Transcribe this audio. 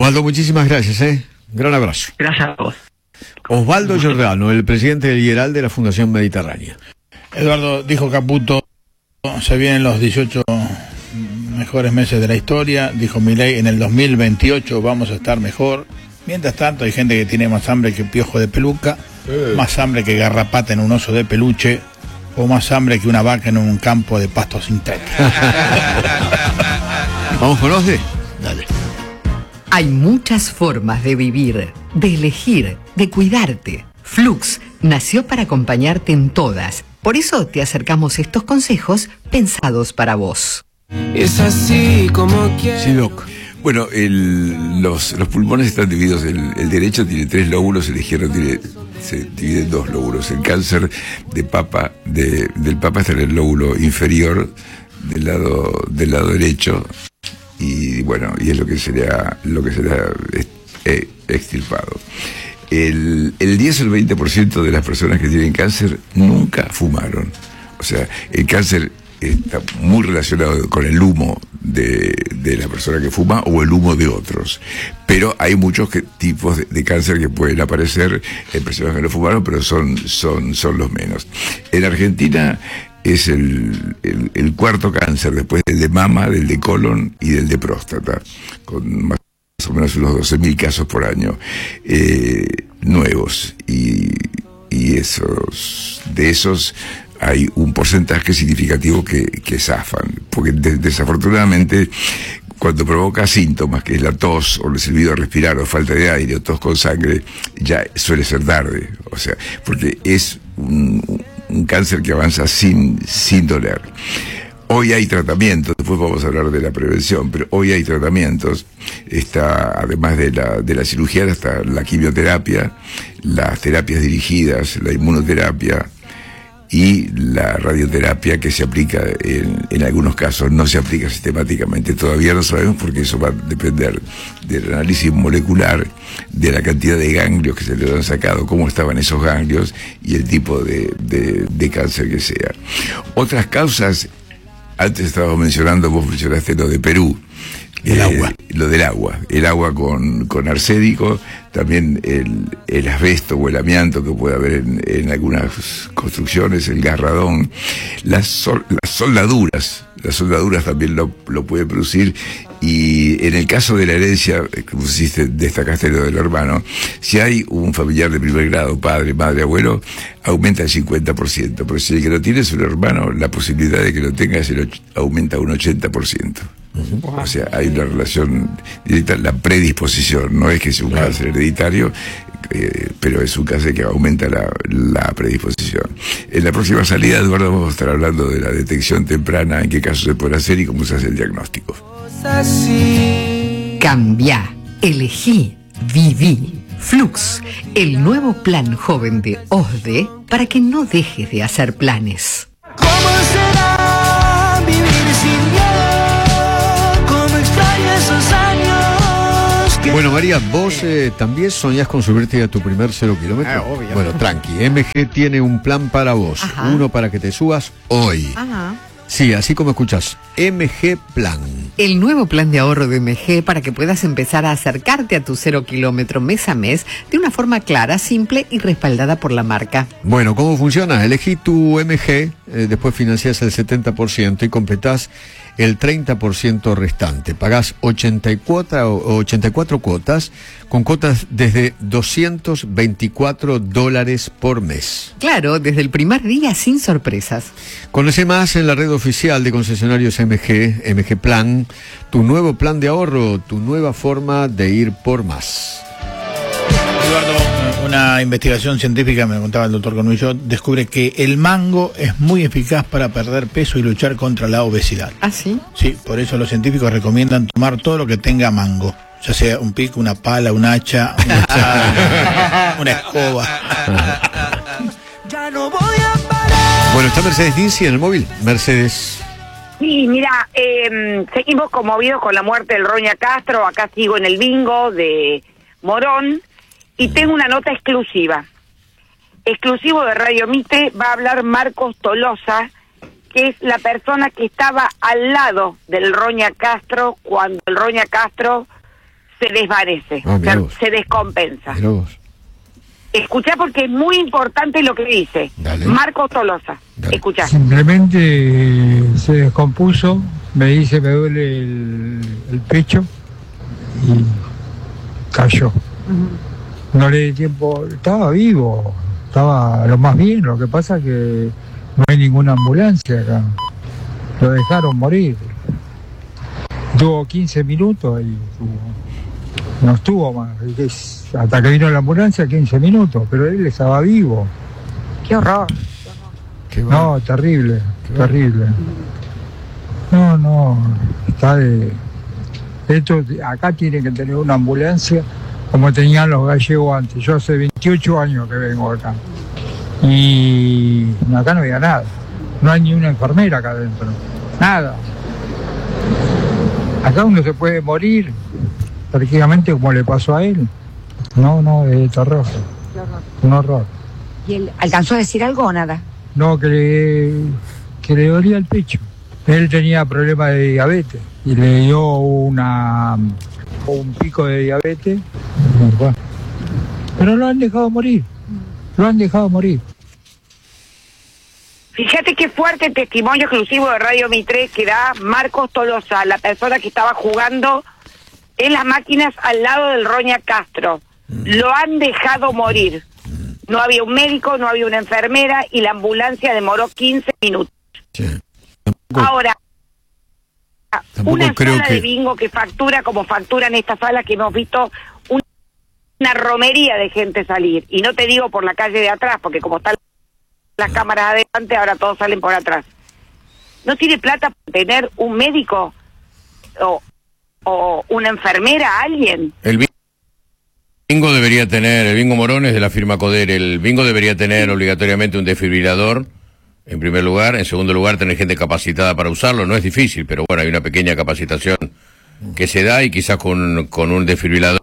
Osvaldo, muchísimas gracias, gran abrazo. Gracias a vos. Osvaldo Giordano, el presidente del IERAL de la Fundación Mediterránea. Eduardo, dijo Caputo, se vienen los 18 mejores meses de la historia, dijo Milei, en el 2028 vamos a estar mejor. Mientras tanto hay gente que tiene más hambre que piojo de peluca, más hambre que garrapata en un oso de peluche, o más hambre que una vaca en un campo de pasto sintético. ¿Vamos con Osde? Dale. Hay muchas formas de vivir, de elegir, de cuidarte. Flux nació para acompañarte en todas. Por eso te acercamos estos consejos pensados para vos. Es así como quiero. Sí, Doc. Bueno, los pulmones están divididos. El derecho tiene 3 lóbulos, el izquierdo se divide en 2 lóbulos. El cáncer del papa está en el lóbulo inferior del lado derecho. Y bueno, y es lo que será extirpado. El 10 o el 20% de las personas que tienen cáncer nunca fumaron. O sea, el cáncer está muy relacionado con el humo de la persona que fuma o el humo de otros. Pero hay muchos tipos de cáncer que pueden aparecer en personas que no fumaron, pero son los menos. En Argentina es el 4º cáncer después del de mama, del de colon y del de próstata, con más o menos unos 12.000 casos por año nuevos, y de esos hay un porcentaje significativo que zafan, porque desafortunadamente cuando provoca síntomas, que es la tos o el silbido a respirar o falta de aire o tos con sangre, ya suele ser tarde, o sea, porque es un cáncer que avanza sin doler. Hoy hay tratamientos, después vamos a hablar de la prevención, pero hoy hay tratamientos, además de la cirugía, está la quimioterapia, las terapias dirigidas, la inmunoterapia y la radioterapia, que se aplica en algunos casos, no se aplica sistemáticamente. Todavía no sabemos, porque eso va a depender del análisis molecular, de la cantidad de ganglios que se le han sacado, cómo estaban esos ganglios y el tipo de cáncer que sea. Otras causas, antes estábamos mencionando, vos mencionaste lo de Perú. El agua. Lo del agua. El agua con arsénico, también el asbesto o el amianto que puede haber en algunas construcciones, el gas radón, las soldaduras también lo puede producir. Y en el caso de la herencia, como destacaste lo del hermano, si hay un familiar de primer grado, padre, madre, abuelo, aumenta el 50%, pero si el que lo tiene es un hermano, la posibilidad de que lo tenga aumenta un 80%. O sea, hay una relación directa, la predisposición, no es que sea un cáncer hereditario, pero es un cáncer que aumenta la predisposición. En la próxima salida, Eduardo, vamos a estar hablando de la detección temprana, en qué casos se puede hacer y cómo se hace el diagnóstico. Cambia, elegí, viví. Flux, el nuevo plan joven de OSDE para que no dejes de hacer planes. ¿Cómo será vivir sin miedo? ¿Cómo extraño esos años que... Bueno, María, vos también soñás con subirte a tu primer 0 kilómetro. Obvio. Bueno, tranqui, MG tiene un plan para vos. Ajá. Uno para que te subas hoy. Ajá. Sí, así como escuchás, MG Plan. El nuevo plan de ahorro de MG para que puedas empezar a acercarte a tu 0 kilómetro mes a mes de una forma clara, simple y respaldada por la marca. Bueno, ¿cómo funciona? Elegí tu MG, después financiás el 70% y completás el 30% restante. Pagás 84 cuotas, con cuotas desde $224 por mes. Claro, desde el primer día sin sorpresas. Conoce más en la red oficial de concesionarios MG Plan, tu nuevo plan de ahorro, tu nueva forma de ir por más. Eduardo, una investigación científica, me contaba el doctor Conullo, descubre que el mango es muy eficaz para perder peso y luchar contra la obesidad. ¿Ah, sí? Sí, por eso los científicos recomiendan tomar todo lo que tenga mango, ya sea un pico, una pala, un hacha, una escoba. Ya no voy a parar. Bueno, está Mercedes Ninzi en el móvil. Mercedes. Sí, mira, seguimos conmovidos con la muerte del Roña Castro. Acá sigo en el bingo de Morón y tengo una nota exclusiva. Exclusivo de Radio Mitre, va a hablar Marcos Tolosa, que es la persona que estaba al lado del Roña Castro cuando el Roña Castro se desvanece, Ah, mirá vos. se descompensa. Mirá vos. Escuchá porque es muy importante lo que dice Dale. Marcos Tolosa. Dale. Escuchá. Simplemente se descompuso, me dice me duele el pecho y cayó. No le di tiempo, estaba vivo, estaba lo más bien, lo que pasa que no hay ninguna ambulancia acá. Lo dejaron morir. Tuvo 15 minutos y no estuvo más. Hasta que vino la ambulancia, 15 minutos, pero él estaba vivo. Qué horror. Qué bueno. No, terrible, Qué terrible. No, está de... Esto, acá tiene que tener una ambulancia como tenían los gallegos antes. Yo hace 28 años que vengo acá. Y acá no había nada. No hay ni una enfermera acá adentro. Nada. Acá uno se puede morir prácticamente como le pasó a él. No, es terror. Un horror. ¿Y él alcanzó a decir algo o nada? No, que le dolía el pecho. Él tenía problemas de diabetes y le dio un pico de diabetes. Bueno. Pero lo han dejado morir. Lo han dejado morir. Fíjate qué fuerte testimonio exclusivo de Radio Mitre que da Marcos Tolosa, la persona que estaba jugando en las máquinas al lado del Roña Castro. Lo han dejado morir. No había un médico, no había una enfermera y la ambulancia demoró 15 minutos. Sí. Ahora, Tampoco una creo sala que- de bingo que factura como factura en esta sala que hemos visto una romería de gente salir. Y no te digo por la calle de atrás, porque como están las cámaras adelante, ahora todos salen por atrás. ¿No tiene plata para tener un médico o una enfermera, alguien? El bingo debería tener, el bingo Morón es de la firma Coder, el bingo debería tener obligatoriamente un desfibrilador, en primer lugar. En segundo lugar, tener gente capacitada para usarlo. No es difícil, pero bueno, hay una pequeña capacitación que se da y quizás con un desfibrilador